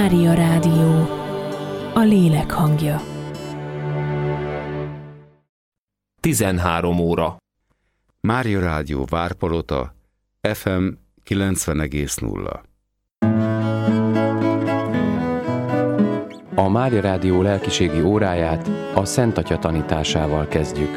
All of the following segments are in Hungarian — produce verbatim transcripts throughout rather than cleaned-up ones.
Mária Rádió, a lélek hangja. tizenhárom óra. Mária Rádió Várpalota, ef em kilencven egész nulla. A Mária Rádió lelkiségi óráját a Szent Atya tanításával kezdjük.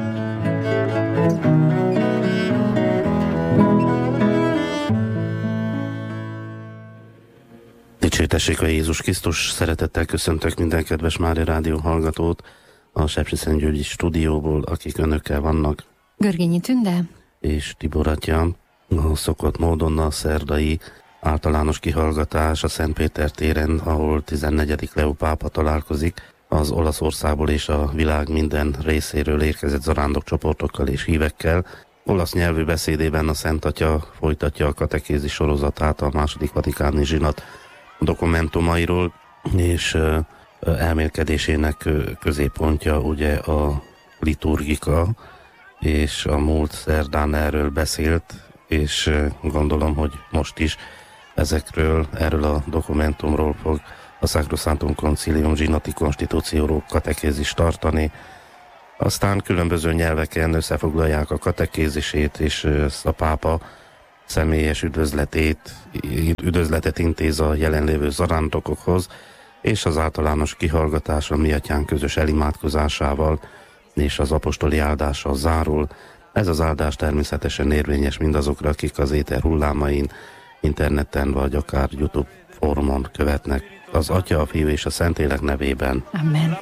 Dicsértessék a Jézus Krisztus, szeretettel köszöntök minden kedves Mária Rádió hallgatót a Sepsiszentgyörgyi stúdióból, akik önökkel vannak. Görgényi Tünde És Tibor atya, a szokott módon a szerdai általános kihallgatás a Szent Péter téren, ahol tizennegyedik Leó pápa találkozik az Olaszországból és a világ minden részéről érkezett zarándokcsoportokkal és hívekkel. Olasz nyelvű beszédében a Szent Atya folytatja a katekézi sorozatát a második vatikáni zsinat dokumentumairól, és elmélkedésének középpontja ugye a liturgika, és a múlt szerdán erről beszélt, és gondolom, hogy most is ezekről, erről a dokumentumról fog a Sacrosanctum Concilium zsinati konstitúcióról katekézist tartani. Aztán különböző nyelveken összefoglalják a katekézisét, és ezt a pápa személyes üdvözletét, üdvözletet intéz a jelenlévő zarándokokhoz, és az általános kihallgatás a mi atyánk közös elimádkozásával és az apostoli áldással zárul. Ez az áldás természetesen érvényes mindazokra, akik az éter hullámain, interneten vagy akár YouTube fórumon követnek. Az Atya, a Fiú és a Szentlélek nevében. Amen.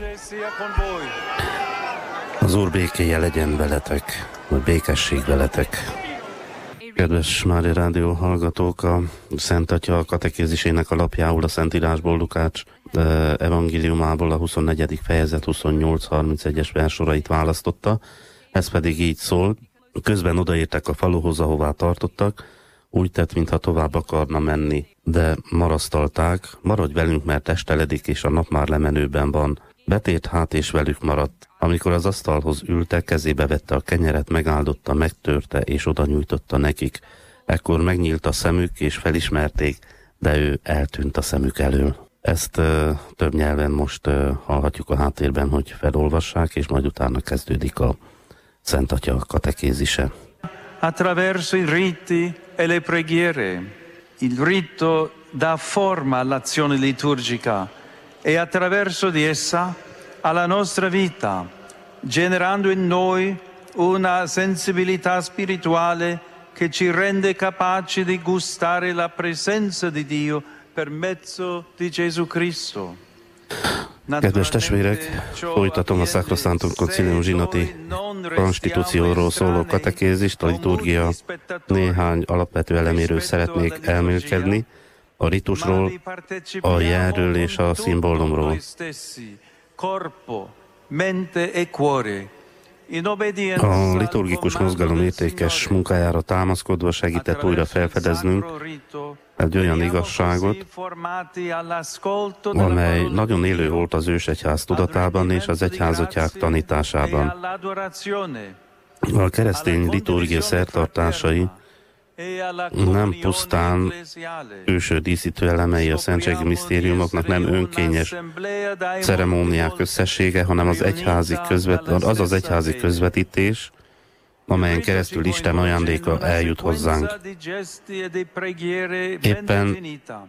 Az Úr békéje legyen veletek, vagy békesség veletek. Kedves Mária Rádió hallgatók, a Szent Atya katekézisének alapjául a Szentírásból, Lukács evangéliumából a huszonnegyedik fejezet huszonnyolc harmincegyes versorait választotta. Ez pedig így szól: közben odaértek a faluhoz, ahová tartottak, úgy tett, mintha tovább akarna menni, de marasztalták: maradj velünk, mert esteledik, és a nap már lemenőben van. Betért hát, és velük maradt. Amikor az asztalhoz ültek, kezébe vette a kenyeret, megáldotta, megtörte, és oda nyújtotta nekik. Ekkor megnyílt a szemük, és felismerték, de ő eltűnt a szemük elől. Ezt uh, több nyelven most uh, hallhatjuk a háttérben, hogy felolvassák, és majd utána kezdődik a Szent Atya katekézise. Attraverso i riti e le preghiere, il rito dà forma all'azione liturgica e attraverso di essa alla nostra vita, generando in noi una sensibilità spirituale che ci rende capaci di gustare la presenza di Dio per mezzo di Gesù Cristo. Kedves testvérek, folytatom a Sacrosanctum Concilium zsinati konstitúcióról szóló katekézist. A liturgia néhány alapvető eleméről szeretnék elmélkedni, a ritusról, a jelről és a szimbólumról. A liturgikus mozgalom értékes munkájára támaszkodva segített újra felfedeznünk egy olyan igazságot, amely nagyon élő volt az ősegyház tudatában és az egyházatyák tanításában. A keresztény liturgia szertartásai nem pusztán őső díszítő elemei a szentségi misztériumoknak, nem önkényes ceremóniák összessége, hanem az, egyházi közvet, az az egyházi közvetítés, amelyen keresztül Isten ajándéka eljut hozzánk. Éppen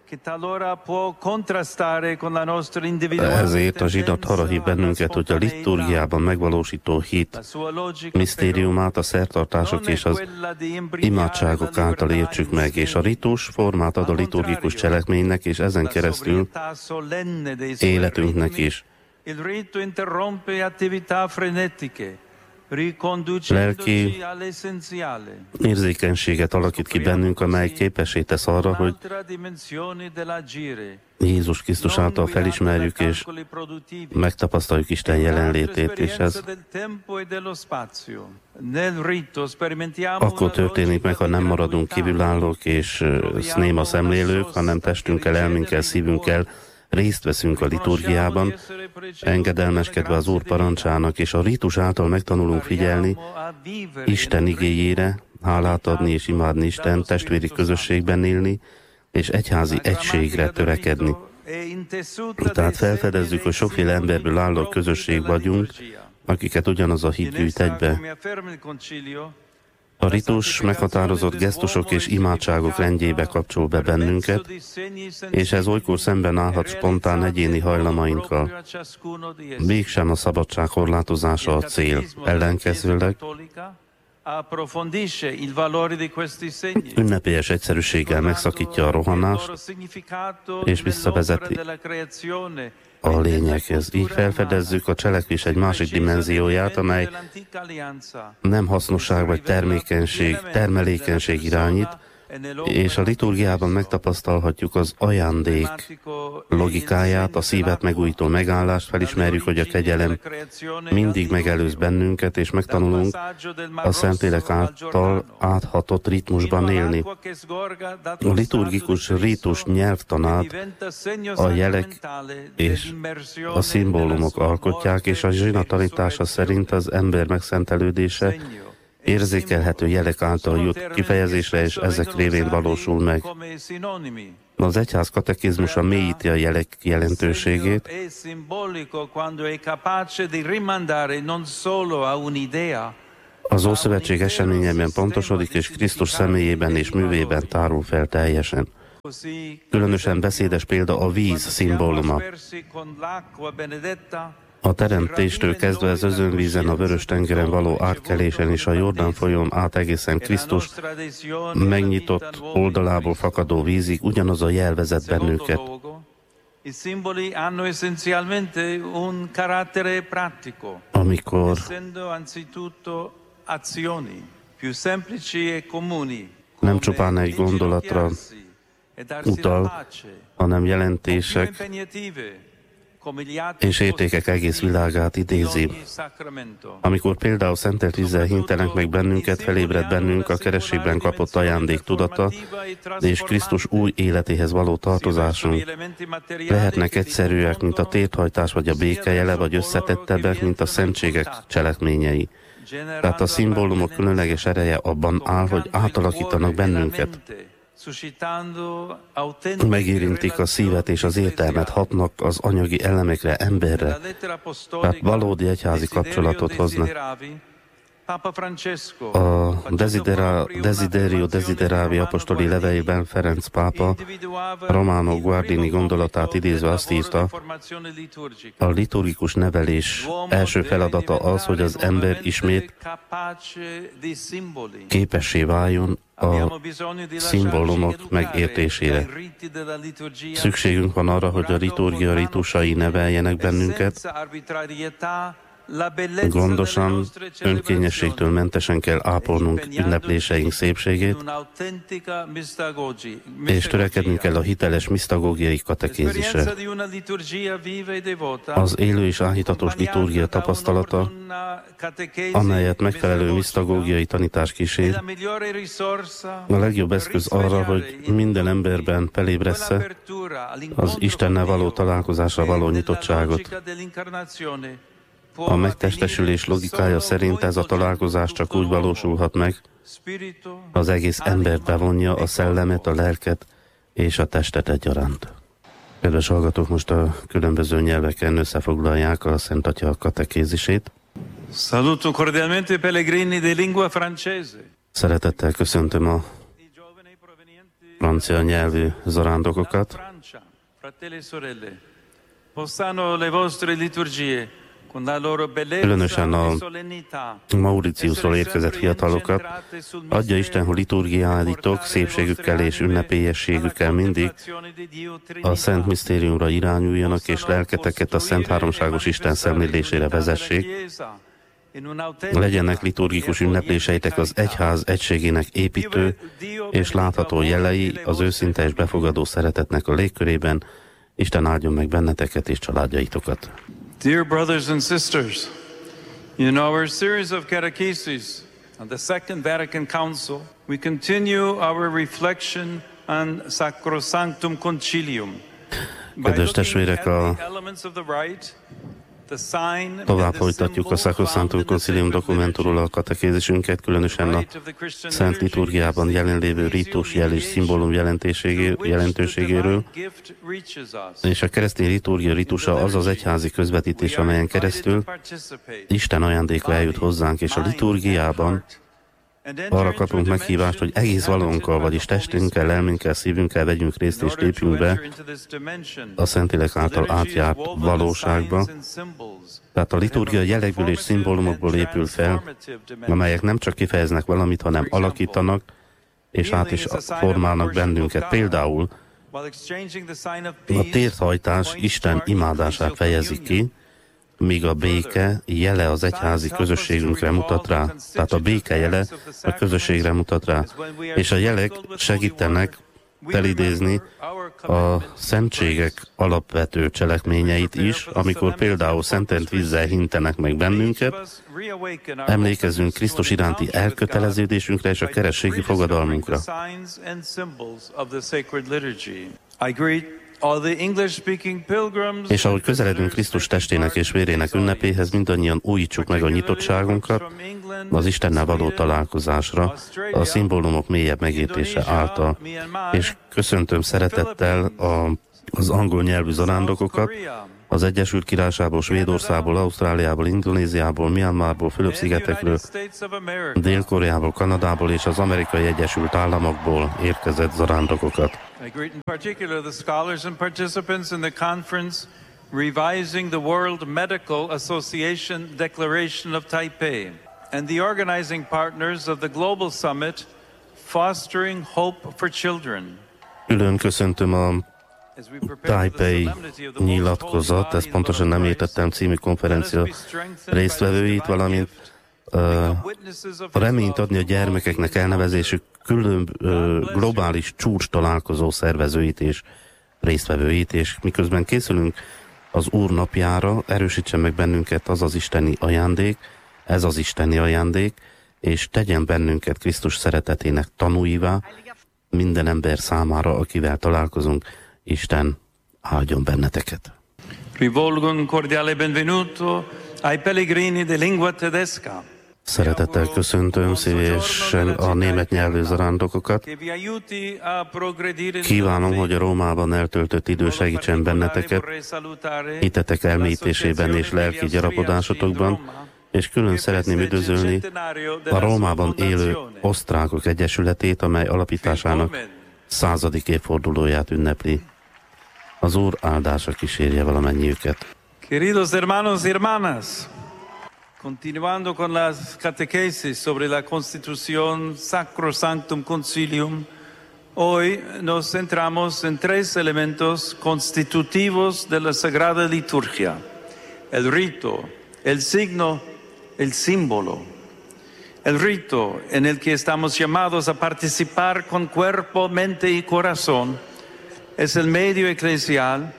ezért a zsinat arra hív bennünket, hogy a liturgiában megvalósító hit misztériumát a szertartások és az imádságok által értsük meg, és a ritus formát ad a liturgikus cselekménynek, és ezen keresztül életünknek is. Lelki érzékenységet alakít ki bennünk, amely képessé tesz arra, hogy Jézus Krisztus által felismerjük és megtapasztaljuk Isten jelenlétét, és ez akkor történik meg, ha nem maradunk kívülállók és néma szemlélők, hanem testünkkel, elménkkel, szívünkkel részt veszünk a liturgiában, engedelmeskedve az Úr parancsának, és a rítus által megtanulunk figyelni Isten igéjére, hálát adni és imádni Isten, testvéri közösségben élni, és egyházi egységre törekedni. Tehát felfedezzük, hogy sokféle emberből álló közösség vagyunk, akiket ugyanaz a hit gyűjt egybe. A ritus meghatározott gesztusok és imádságok rendjébe kapcsol be bennünket, és ez olykor szemben állhat spontán egyéni hajlamainkkal. Mégsem a szabadság korlátozása a cél, ellenkezőleg ünnepélyes egyszerűséggel megszakítja a rohanást, és visszavezeti a lényeghez. Így felfedezzük a cselekvés egy másik dimenzióját, amely nem hasznosság vagy termékenység, termelékenység irányít, és a liturgiában megtapasztalhatjuk az ajándék logikáját, a szívet megújító megállást, felismerjük, hogy a kegyelem mindig megelőz bennünket, és megtanulunk a Szentlélek által áthatott ritmusban élni. A liturgikus rítus nyelvtanát a jelek és a szimbólumok alkotják, és a zsina tanítása szerint az ember megszentelődése érzékelhető jelek által jut kifejezésre, és ezek révén valósul meg. Az egyház katekizmusa mélyíti a jelek jelentőségét, az Ószövetség eseményében pontosodik, és Krisztus személyében és művében tárul fel teljesen. Különösen beszédes példa a víz szimbóluma. A teremtéstől kezdve az özönvízen, a Vörös-tengeren való átkelésen és a Jordán folyón át egészen Krisztus megnyitott oldalából fakadó vízig ugyanaz a jel vezet bennünket. Amikor nem csupán egy gondolatra utal, hanem jelentések és értékek egész világát idézi. Amikor például szentelt vízzel hintelnek meg bennünket, felébred bennünk a kerességben kapott ajándék tudata, és Krisztus új életéhez való tartozásunk. Lehetnek egyszerűek, mint a térdhajtás vagy a béke jele, vagy összetettebbek, mint a szentségek cselekményei. Tehát a szimbólumok különleges ereje abban áll, hogy átalakítanak bennünket. Megérintik a szívet és az értelmet, hatnak az anyagi elemekre, emberre, tehát valódi egyházi kapcsolatot hoznak. A Desidera, Desiderio Desideravi apostoli levelében Ferenc pápa Romano Guardini gondolatát idézve azt írta, a liturgikus nevelés első feladata az, hogy az ember ismét képessé váljon a szimbólumok megértésére. Szükségünk van arra, hogy a liturgia ritusai neveljenek bennünket, gondosan, önkényességtől mentesen kell ápolnunk ünnepléseink szépségét, és törekednünk kell a hiteles misztagógiai katekézisre. Az élő és áhítatos liturgia tapasztalata, amelyet megfelelő misztagógiai tanítás kísér, a legjobb eszköz arra, hogy minden emberben felébressze az Istennel való találkozásra való nyitottságot. A megtestesülés logikája szerint ez a találkozás csak úgy valósulhat meg, az egész embert bevonja, a szellemet, a lelket és a testet egyaránt. Kedves hallgatók, most a különböző nyelveken összefoglalják a Szent Atya katekézisét. Saluto cordialmente pellegrini di lingua francese. Szeretettel köszöntöm a francia nyelvű zarándokokat. Különösen a Mauritiusról érkezett fiatalokat. Adja Isten, hogy liturgiáitok szépségükkel és ünnepélyességükkel mindig a Szent Misztériumra irányuljanak, és lelketeket a Szent Háromságos Isten szemlélésére vezessék. Legyenek liturgikus ünnepléseitek az egyház egységének építő és látható jelei az őszinte és befogadó szeretetnek a légkörében. Isten áldjon meg benneteket és családjaitokat. Dear brothers and sisters, in our series of catechesis on the Second Vatican Council, we continue our reflection on Sacrosanctum Concilium. Kedves testvérek, a Tovább folytatjuk a Sacrosanctum Concilium dokumentumról a katekézisünket, különösen a Szent Liturgiában jelenlévő ritus, jel és szimbólum jelentőségéről, és a keresztény liturgia ritusa az az egyházi közvetítés, amelyen keresztül Isten ajándéka eljut hozzánk, és a liturgiában arra kapunk meghívást, hogy egész valónkkal, vagyis testünkkel, lelmünkkel, szívünkkel vegyünk részt és lépjünk be a Szentlélek által átjárt valóságba. Tehát a liturgia jelekből és szimbólumokból épül fel, amelyek nem csak kifejeznek valamit, hanem alakítanak, és át is formálnak bennünket. Például a térthajtás Isten imádását fejezi ki, míg a béke jele az egyházi közösségünkre mutat rá. Tehát a béke jele a közösségre mutat rá. És a jelek segítenek felidézni a szentségek alapvető cselekményeit is, amikor például szentelt vízzel hintenek meg bennünket, emlékezzünk Krisztus iránti elköteleződésünkre és a kerességi fogadalmunkra. És ahogy közeledünk Krisztus testének és vérének ünnepéhez, mindannyian újítsuk meg a nyitottságunkat az Istennel való találkozásra, a szimbólumok mélyebb megértése által. És köszöntöm szeretettel a, az angol nyelvű zarándokokat, az Egyesült Királyságból, Svédországból, Ausztráliából, Indonéziából, Myanmarból, Fülöp-szigetekről, Dél-Koreából, Kanadából és az Amerikai Egyesült Államokból érkezett zarándokokat. I greet in particular the scholars and participants in the conference Revising the World Medical Association Declaration of Taipei and the organizing partners of the Global Summit Fostering Hope for Children. Külön köszöntöm a Taipei nyilatkozat, ezt pontosan nem értettem, című konferencia résztvevőit, valamint uh, a reményt adni a gyermekeknek elnevezésük külön uh, globális csúcs találkozó szervezőit és résztvevőit, és miközben készülünk az Úr napjára, erősítsen meg bennünket az az isteni ajándék, ez az isteni ajándék, és tegyen bennünket Krisztus szeretetének tanúivá minden ember számára, akivel találkozunk. Isten áldjon benneteket. Rivolgo un cordiale benvenuto ai pellegrini di lingua tedesca. Szeretettel köszöntöm szívesen a német nyelvű zarándokokat. Kívánom, hogy a Rómában eltöltött idő segítsen benneteket, hitetek elmélyítésében és lelki gyarapodásotokban, és külön szeretném üdvözölni a Rómában élő osztrákok egyesületét, amely alapításának századik évfordulóját ünnepli. Az Úr áldása kísérje valamennyiüket. Queridos hermanos y hermanas, continuando con las catequesis sobre la Constitución Sacrosanctum Concilium, hoy nos centramos en tres elementos constitutivos de la Sagrada Liturgia: el rito, el signo, el símbolo. El rito en el que estamos llamados a participar con cuerpo, mente y corazón es el medio eclesial.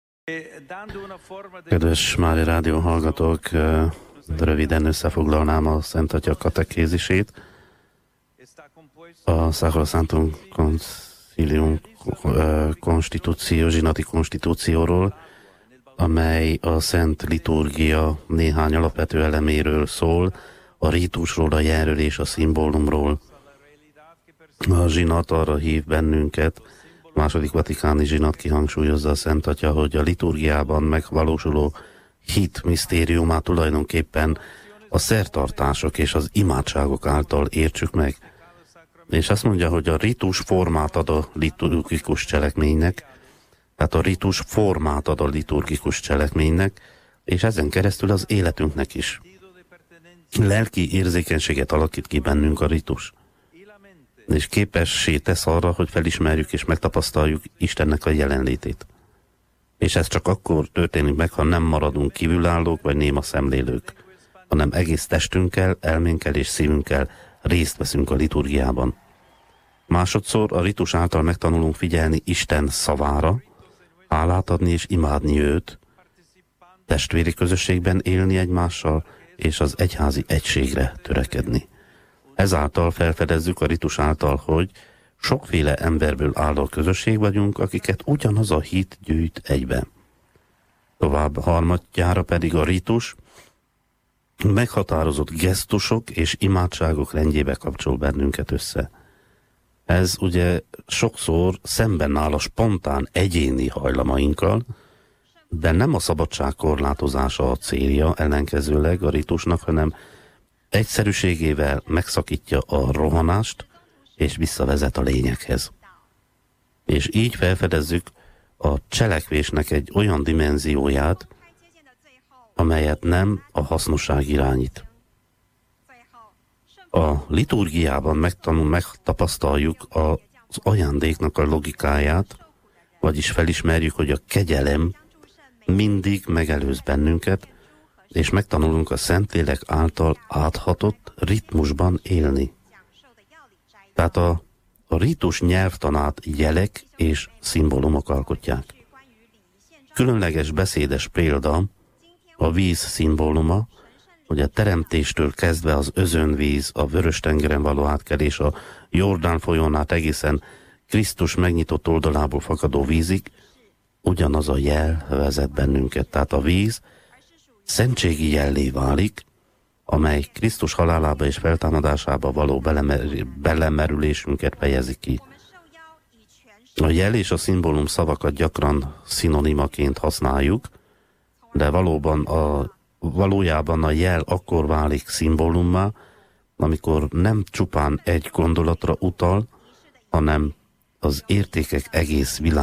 Kedves Mária Rádió hallgatók, röviden összefoglalnám a Szent Atya katekézisét. A Sacrosanctum Concilium konstitúció, zsinati konstitúcióról, amely a Szent Liturgia néhány alapvető eleméről szól, a rítusról, a jelről és a szimbólumról. A zsinat arra hív bennünket, a második vatikáni zsinat kihangsúlyozza a Szent Atya, hogy a liturgiában megvalósuló hit misztériumát tulajdonképpen a szertartások és az imádságok által értsük meg. És azt mondja, hogy a ritus formát ad a liturgikus cselekménynek, tehát a ritus formát ad a liturgikus cselekménynek, és ezen keresztül az életünknek is. Lelki érzékenységet alakít ki bennünk a ritus, és képessé tesz arra, hogy felismerjük és megtapasztaljuk Istennek a jelenlétét. És ez csak akkor történik meg, ha nem maradunk kívülállók vagy néma szemlélők, hanem egész testünkkel, elménkkel és szívünkkel részt veszünk a liturgiában. Másodszor a ritus által megtanulunk figyelni Isten szavára, hálát adni és imádni őt, testvéri közösségben élni egymással, és az egyházi egységre törekedni. Ezáltal felfedezzük a ritus által, hogy sokféle emberből álló közösség vagyunk, akiket ugyanaz a hit gyűjt egybe. Tovább harmadjára pedig a ritus meghatározott gesztusok és imádságok rendjébe kapcsol bennünket össze. Ez ugye sokszor szemben áll a spontán egyéni hajlamainkkal, de nem a szabadság korlátozása a célja ellenkezőleg a ritusnak, hanem egyszerűségével megszakítja a rohanást, és visszavezet a lényeghez. És így felfedezzük a cselekvésnek egy olyan dimenzióját, amelyet nem a hasznosság irányít. A liturgiában megtanul, megtapasztaljuk az ajándéknak a logikáját, vagyis felismerjük, hogy a kegyelem mindig megelőz bennünket, és megtanulunk a Szentlélek által áthatott ritmusban élni. Tehát a, a ritus nyelvtanát jelek és szimbólumok alkotják. Különleges beszédes példa a víz szimbóluma, hogy a teremtéstől kezdve az özönvíz, a Vörös-tengeren való átkelés, a Jordán folyón át egészen Krisztus megnyitott oldalából fakadó vízig, ugyanaz a jel vezet bennünket. Tehát a víz szentségi jellé válik, amely Krisztus halálába és feltámadásába való belemer- belemerülésünket fejezi ki. A jel és a szimbólum szavakat gyakran szinonimaként használjuk, de valóban a, valójában a jel akkor válik szimbólummá, amikor nem csupán egy gondolatra utal, hanem az értékek egész világ